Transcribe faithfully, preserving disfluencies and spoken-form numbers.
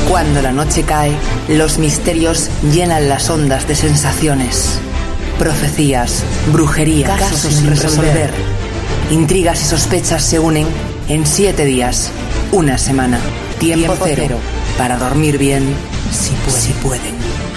Cuando la noche cae, los misterios llenan las ondas de sensaciones. Profecías, brujería, casos, casos sin resolver. resolver. Intrigas y sospechas se unen en siete días, una semana. Tiempo, Tiempo cero, cero para dormir bien, si pueden. Si pueden.